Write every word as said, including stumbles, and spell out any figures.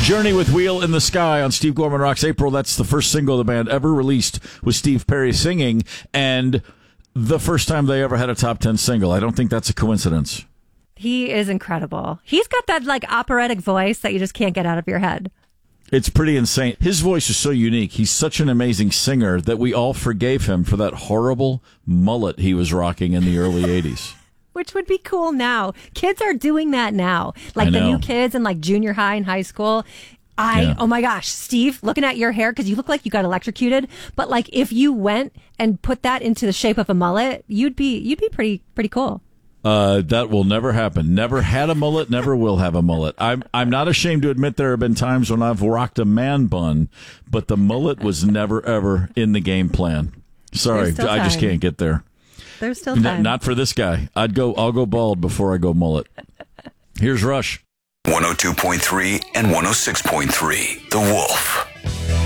Journey with Wheel in the Sky on Steve Gorman Rocks April. That's the first single the band ever released with Steve Perry singing, and the first time they ever had a top ten single. I don't think that's a coincidence. He is incredible. He's got that like operatic voice that you just can't get out of your head. It's pretty insane. His voice is so unique. He's such an amazing singer that we all forgave him for that horrible mullet he was rocking in the early eighties. Which would be cool now. Kids are doing that now. Like the new kids in like junior high and high school. I, yeah. Oh my gosh, Steve, looking at your hair, because you look like you got electrocuted. But like if you went and put that into the shape of a mullet, you'd be you'd be pretty pretty cool. Uh, that will never happen. Never had a mullet, never will have a mullet. I'm I'm not ashamed to admit there have been times when I've rocked a man bun, but the mullet was never, ever in the game plan. Sorry, I just can't get there. There's still time. N- not for this guy. I'd go. I'll go bald before I go mullet. Here's Rush. one oh two point three and one oh six point three, The Wolf.